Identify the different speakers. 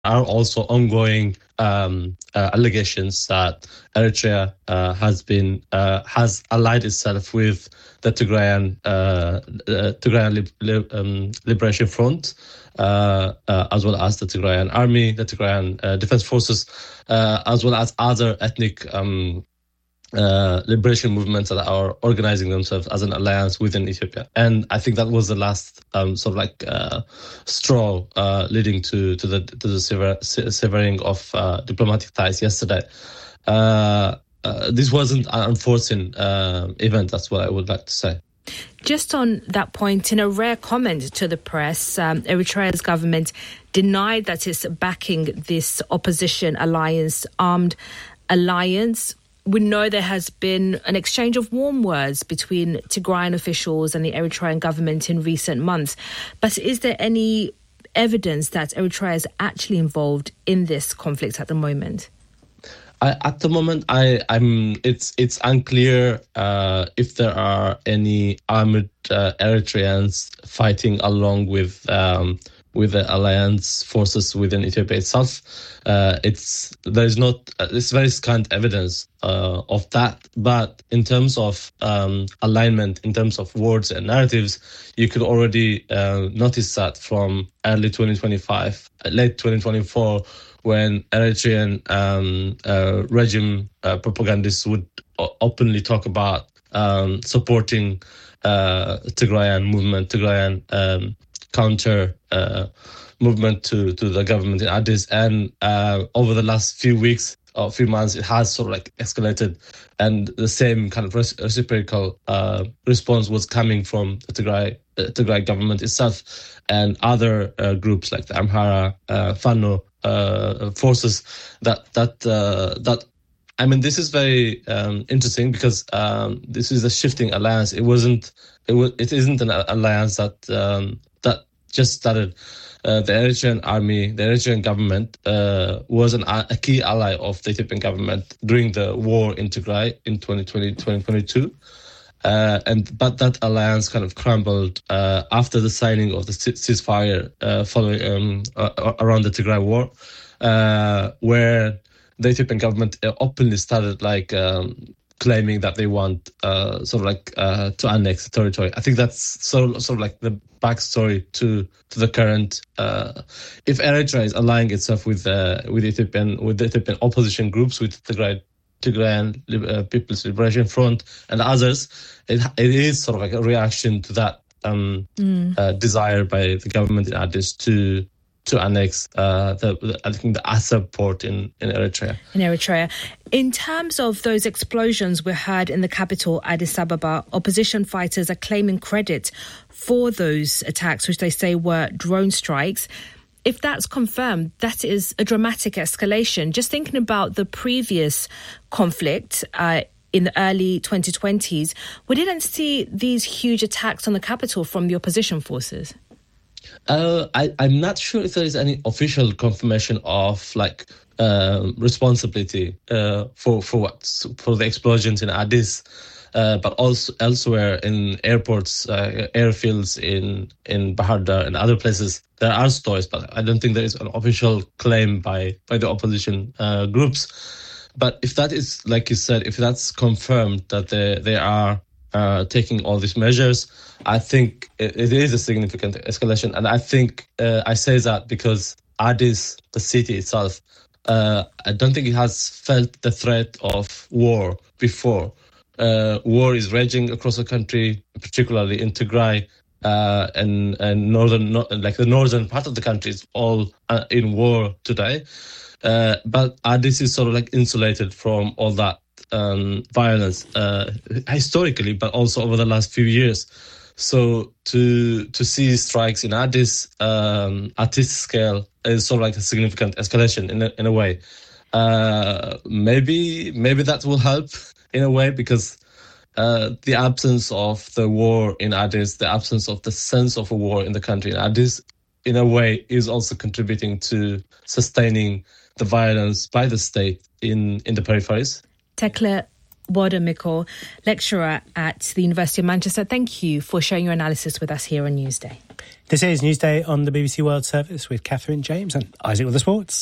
Speaker 1: are also ongoing allegations that Eritrea has allied itself with the Tigrayan Liberation Front, as well as the Tigrayan Army, the Tigrayan Defense Forces, as well as other ethnic liberation movements that are organizing themselves as an alliance within Ethiopia. And I think that was the last straw leading to the severing of diplomatic ties yesterday. This wasn't an unforeseen event, that's what I would like to say.
Speaker 2: Just on that point, in a rare comment to the press, Eritrea's government denied that it's backing this opposition alliance, armed alliance. We know there has been an exchange of warm words between Tigrayan officials and the Eritrean government in recent months. But is there any evidence that Eritrea is actually involved in this conflict at the moment?
Speaker 1: At the moment, it's unclear if there are any armed Eritreans fighting along with the alliance forces within Ethiopia itself. There's very scant evidence of that. But in terms of alignment, in terms of words and narratives, you could already notice that from early 2025, late 2024, when Eritrean regime propagandists would openly talk about supporting Tigrayan movement, Tigrayan counter movement to the government in Addis. And over the last few weeks or few months, it has sort of like escalated, and the same kind of reciprocal response was coming from the Tigray government itself and other groups like the Amhara, Fano forces. That I mean, this is very interesting because this is a shifting alliance. It isn't an alliance that just started. The Eritrean army, the Eritrean government was a key ally of the Ethiopian government during the war in Tigray in 2022. But that alliance kind of crumbled after the signing of the ceasefire following around the Tigray war, where the Ethiopian government openly started claiming that they want to annex the territory. I think that's sort of like the backstory to the current. If Eritrea is allying itself with the Ethiopian opposition groups, with Tigrayan People's Liberation Front and others, it is sort of like a reaction to that desire by the government in Addis to annex the Assab port in Eritrea.
Speaker 2: In terms of those explosions we heard in the capital, Addis Ababa, opposition fighters are claiming credit for those attacks, which they say were drone strikes. If that's confirmed, that is a dramatic escalation. Just thinking about the previous conflict in the early 2020s, we didn't see these huge attacks on the capital from the opposition forces.
Speaker 1: I'm not sure if there is any official confirmation of responsibility for the explosions in Addis, but also elsewhere in airports, airfields in Bahar Dar and other places. There are stories, but I don't think there is an official claim by the opposition groups. But if that is, like you said, if that's confirmed that they are taking all these measures, I think it is a significant escalation. And I think I say that because Addis, the city itself, I don't think it has felt the threat of war before. War is raging across the country, particularly in Tigray, and the northern part of the country is all in war today. But Addis is sort of like insulated from all that violence historically, but also over the last few years. So to see strikes in Addis at this scale is sort of like a significant escalation in a way. Maybe that will help in a way, because the absence of the war in Addis, the absence of the sense of a war in the country in Addis, in a way, is also contributing to sustaining the violence by the state in the peripheries.
Speaker 2: Tekle, Bodo-Mikkel, lecturer at the University of Manchester. Thank you for sharing your analysis with us here on Newsday.
Speaker 3: This is Newsday on the BBC World Service with Catherine James and Isaac with the sports.